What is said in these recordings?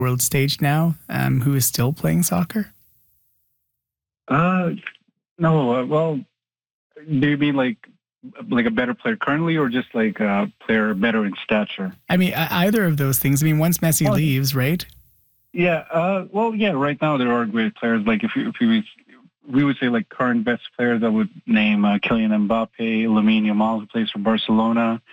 world stage now, who is still playing soccer? No. Well, do you mean like a better player currently, or just like a player better in stature? I mean, either of those things. I mean, once Messi leaves, right? Yeah. Well, yeah. Right now there are great players. Like we would say like current best players. I would name Kylian Mbappe, Lamine Yamal, who plays for Barcelona,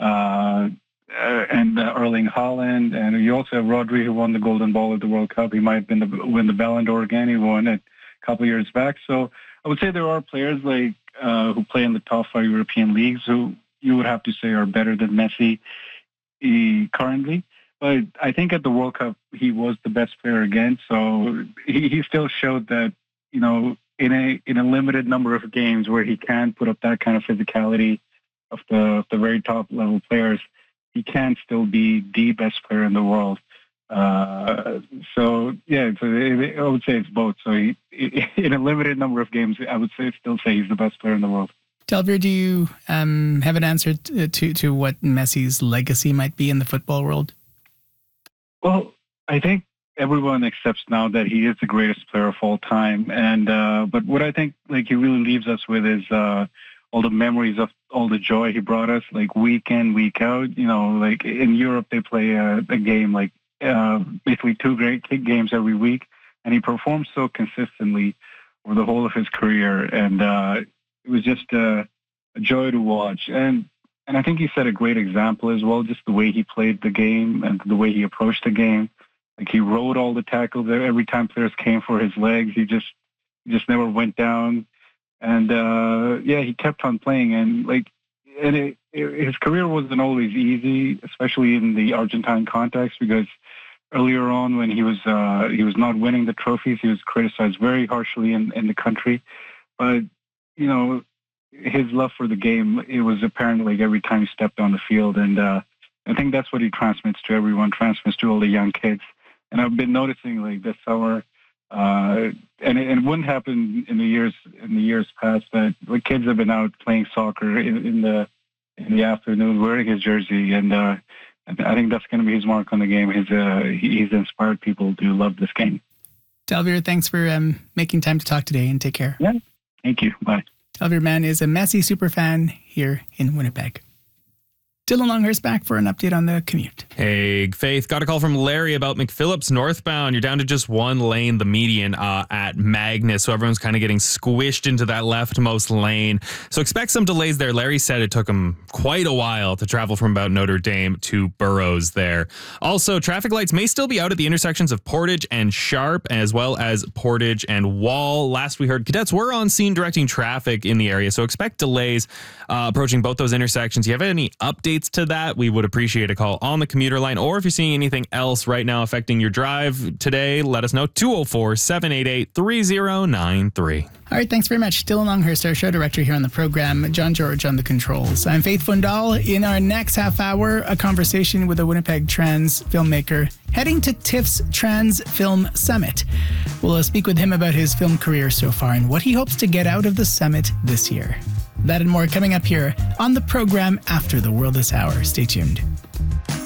and Erling Haaland. And you also have Rodri, who won the Golden Ball at the World Cup. He might win the Ballon d'Or again. He won it a couple of years back. So I would say there are players like who play in the top 5 European leagues who you would have to say are better than Messi currently. But I think at the World Cup, he was the best player again. So he still showed that, in a limited number of games where he can put up that kind of physicality of the very top level players, he can still be the best player in the world. I would say it's both. So in a limited number of games, I would still say he's the best player in the world. Delvir, do you have an answer to what Messi's legacy might be in the football world? Well, I think everyone accepts now that he is the greatest player of all time. And but what I think he really leaves us with is all the memories of all the joy he brought us, like week in, week out. Like in Europe, they play a game basically 2 great games every week, and he performed so consistently over the whole of his career, and it was just a joy to watch. And I think he set a great example as well, just the way he played the game and the way he approached the game. Like he rode all the tackles every time players came for his legs. He just never went down, and he kept on playing. And his career wasn't always easy, especially in the Argentine context, because earlier on when he was not winning the trophies, he was criticized very harshly in the country. But his love for the game, it was apparent every time he stepped on the field, and I think that's what he transmits to everyone, transmits to all the young kids. And I've been noticing this summer, and it wouldn't happen in the years past, but kids have been out playing soccer in the afternoon wearing his jersey, and I think that's going to be his mark on the game. He's inspired people to love this game. Delvir, thanks for making time to talk today, and take care. Yeah, thank you. Bye. Delvir Mann is a Messi superfan here in Winnipeg. Dylan Longhurst back for an update on the commute. Hey, Faith, got a call from Larry about McPhillips northbound. You're down to just one lane, the median at Magnus. So everyone's kind of getting squished into that leftmost lane. So expect some delays there. Larry said it took him quite a while to travel from about Notre Dame to Burroughs there. Also, traffic lights may still be out at the intersections of Portage and Sharp, as well as Portage and Wall. Last we heard, cadets were on scene directing traffic in the area. So expect delays approaching both those intersections. You have any updates to that, we would appreciate a call on the commuter line, or if you're seeing anything else right now affecting your drive today, let us know. 204-788-3093. All right, thanks very much. Dylan Longhurst, our show director here on the program. John George on the controls. I'm Faith Fundal. In our next half hour, a conversation with a Winnipeg trans filmmaker heading to TIFF's Trans Film Summit. We'll speak with him about his film career so far and what he hopes to get out of the summit this year. That and more coming up here on the program after the World This Hour. Stay tuned.